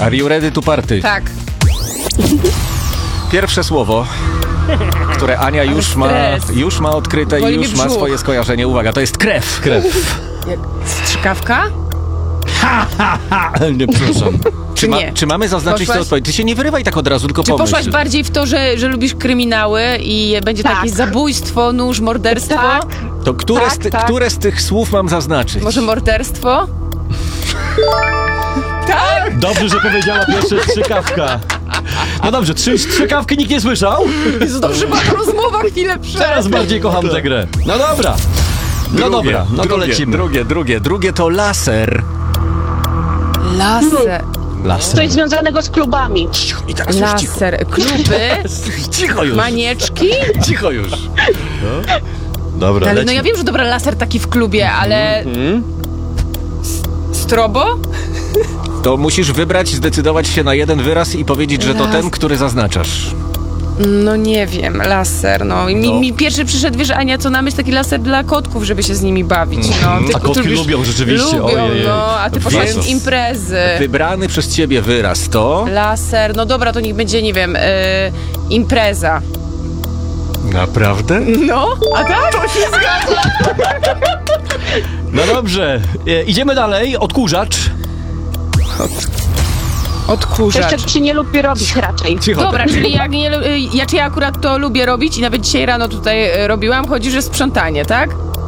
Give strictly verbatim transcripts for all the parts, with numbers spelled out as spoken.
Are you ready to party? Tak. Pierwsze słowo, które Ania już ma, już ma odkryte i już ma swoje skojarzenie. Uwaga, to jest krew. Krew. Strzykawka? Ha, ha, ha. Nie, przepraszam. Czy, ma, nie? czy mamy zaznaczyć Poszłaś... tę odpowiedź? Ty się nie wyrywaj tak od razu, tylko Czy pomyśl. poszłaś bardziej w to, że, że lubisz kryminały i będzie Tak. jakieś zabójstwo, nóż, morderstwo? Tak. To które, Tak, z ty, tak. które z tych słów mam zaznaczyć? Może morderstwo? Tak! Dobrze, że powiedziała pierwsze strzykawka. No dobrze, trzy strzykawki nikt nie słyszał? Jezu, dobrze była ta rozmowa chwilę przed. Teraz bardziej kocham tę grę. No dobra. No Drugie, dobra, no to drugie, lecimy. Drugie, drugie, drugie to laser. Laser. Laser. Coś związanego z klubami. Cicho, i teraz już cicho. Laser. Kluby? Cicho już. Manieczki? Cicho już. Dobra, Ale no lecimy. ja wiem, że dobra, laser taki w klubie, ale... Mhm. Strobo? To musisz wybrać, zdecydować się na jeden wyraz i powiedzieć, że to Las- ten, który zaznaczasz. No nie wiem, laser, no. I mi, No. mi pierwszy przyszedł, wiesz, Ania, co na myśl, taki laser dla kotków, żeby się z nimi bawić, no. Ty, A kotki którzy- lubią rzeczywiście, Lubią, ojej. no, a ty To poszłaś fajne. z imprezy. Wybrany przez ciebie wyraz to... Laser, no dobra, to niech będzie, nie wiem, y, impreza. Naprawdę? No, a tak? To się zgadza. No dobrze, e, idziemy dalej. Odkurzacz. Odkurzacz. Jeszcze się nie lubi robić raczej. Cicho. Dobra, czyli jak nie, lu- y, ja, czy ja akurat to lubię robić i nawet dzisiaj rano tutaj y, robiłam, chodzi, że sprzątanie, tak?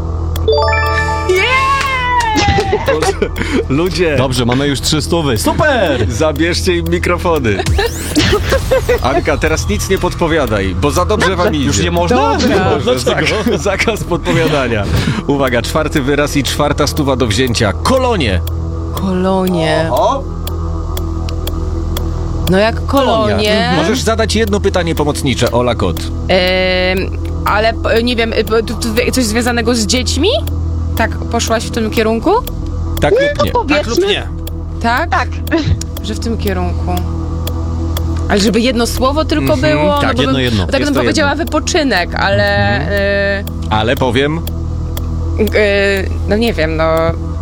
Ludzie, Dobrze, mamy już trzy stówy. Super! zabierzcie im mikrofony. Anka, teraz nic nie podpowiadaj, bo za dobrze wam idzie. Już nie można? Dobra. Dobrze, zak- zakaz podpowiadania. Uwaga, czwarty wyraz i czwarta stuwa do wzięcia. Kolonie. Kolonie. O, No jak kolonie. Możesz zadać jedno pytanie pomocnicze, Ola Kot. Ym, ale p- nie wiem, y, p- tu- tu- coś związanego z dziećmi? Tak, poszłaś w tym kierunku? Tak lub nie? Powiedzmy. Tak? Tak. Że w tym kierunku. Ale żeby jedno słowo tylko Mhm, było? tak, no bo jedno, bym, jedno. bo tak Jest bym to powiedziała jedno. wypoczynek, ale... y, Ale powiem... y, no nie wiem, no...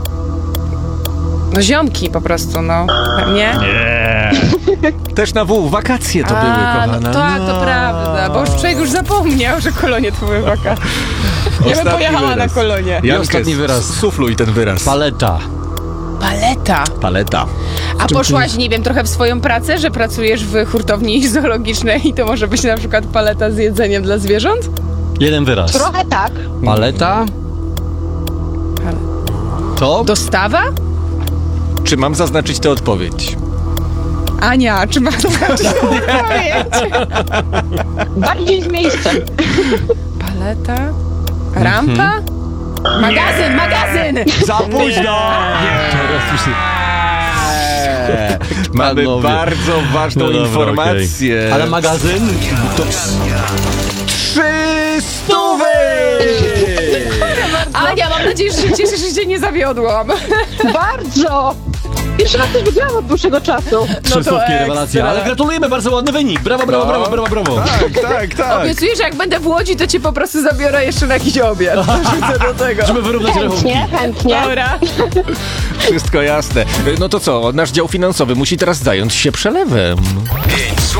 No ziomki po prostu, no. Nie? Też na W, wakacje to były, kochana. No tak, to prawda, bo już człowiek już zapomniał, że kolonie to były wakacje. Ja bym Ostatni pojechała wyraz. na kolonie. I ostatni wyraz. Sufluj ten wyraz. Paleta. Paleta. Paleta. A poszłaś, nie wiem, trochę w swoją pracę, że pracujesz w hurtowni zoologicznej i to może być na przykład paleta z jedzeniem dla zwierząt? Jeden wyraz. Trochę tak. Paleta. To? Dostawa? Czy mam zaznaczyć tę odpowiedź? Ania, czy masz zobaczyć odpowiedź? Bardziej z miejscem. Paleta? Rampa? Magazyn, magazyn! Za późno! Teraz już nie- Eee, Mamy Panowie. bardzo ważną No dobra, informację. okej. Ale magazyn? To... Trzy stówy! Ania, mam nadzieję, że się cieszysz, że cię nie zawiodłam. Bardzo. Pierwszy raz też wygrałam od dłuższego czasu. Trzy to słówki, ekstra. rewelacja. Ale gratulujemy, bardzo ładny wynik. Brawo, brawo, No. brawo, brawo, brawo. Tak, tak, tak. Obiecuję, że jak będę w Łodzi, to cię po prostu zabiorę jeszcze na jakiś obiad. Wrzucę do tego. Żeby wyrównać rachunki. Chętnie, chętnie. Dobra. Wszystko jasne. No to co, nasz dział finansowy musi teraz zająć się przelewem. Pięć